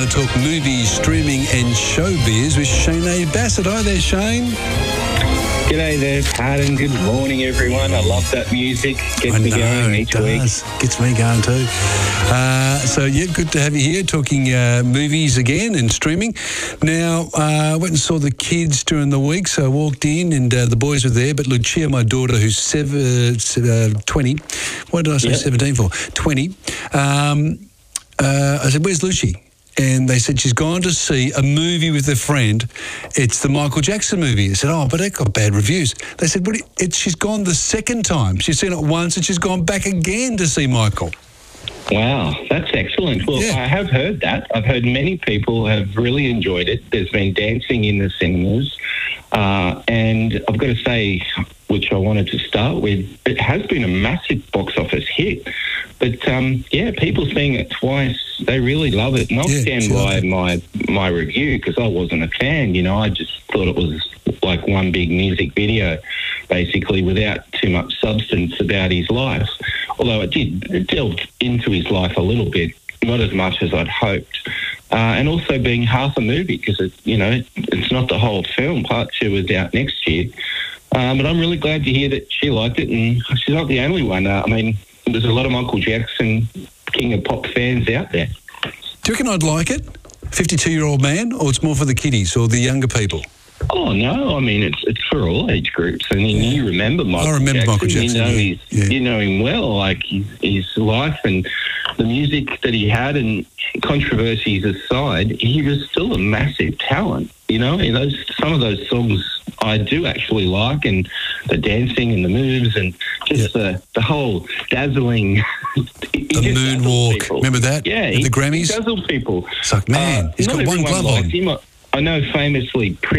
to talk movies, streaming and showbiz with Shane Bassett. Hi there, Shane. G'day there, Pat, and good morning, everyone. I love that music. Gets me going each week. Gets me going too. Good to have you here talking movies again and streaming. Now, I went and saw the kids during the week, so I walked in and the boys were there, but Lucia, my daughter, who's 20, what did I say 17 for? 20. I said, where's Lucy? And they said she's gone to see a movie with a friend. It's the Michael Jackson movie. I said, oh, but it got bad reviews. They said, she's gone the second time. She's seen it once and she's gone back again to see Michael. Wow, that's excellent. Well, I have heard that. I've heard many people have really enjoyed it. There's been dancing in the cinemas. And I've got to say, which I wanted to start with, it has been a massive box office hit. But, people seeing it twice, they really love it. And I'll stand by my review because I wasn't a fan. You know, I just thought it was like one big music video, basically, without too much substance about his life. Although it delved into his life a little bit, not as much as I'd hoped. And also being half a movie because, it's not the whole film. Part 2 is out next year. But I'm really glad to hear that she liked it, and she's not the only one. There's a lot of Michael Jackson, King of Pop fans out there. Do you reckon I'd like it, 52-year-old man, or it's more for the kiddies or the younger people? Oh, no. It's for all age groups. I mean, you remember Michael Jackson. I remember Michael Jackson. You know him well, like his life and the music that he had, and controversies aside, he was still a massive talent. Some of those songs I do actually like, and the dancing and the moves and just the whole dazzling. The moonwalk. Remember that? Yeah. At the Grammys? He dazzled people. It's like, man, he's got one glove on. I know famously